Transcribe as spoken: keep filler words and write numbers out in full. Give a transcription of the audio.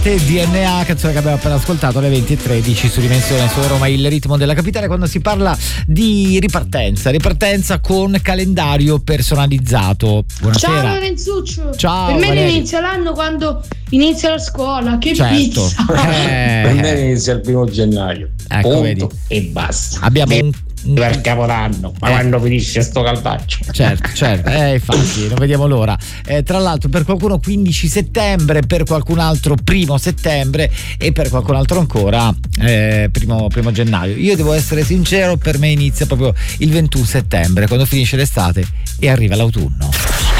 D N A, canzone che abbiamo appena ascoltato alle venti e tredici su Dimensione su Roma, il ritmo della capitale, quando si parla di ripartenza, ripartenza con calendario personalizzato. Buonasera. Ciao Lorenzuccio. Ciao. Per me Valerio. inizia l'anno quando inizia la scuola, che certo. pizza. Eh. Per me inizia il primo gennaio. Ecco, punto vedi. E basta. Abbiamo un per Capodanno, ma eh. quando finisce sto calvaggio? Certo, certo, eh, infatti, non vediamo l'ora. Eh, tra l'altro, per qualcuno quindici settembre, per qualcun altro primo settembre e per qualcun altro ancora eh, primo, primo gennaio. Io devo essere sincero, per me inizia proprio il ventuno settembre, quando finisce l'estate e arriva l'autunno.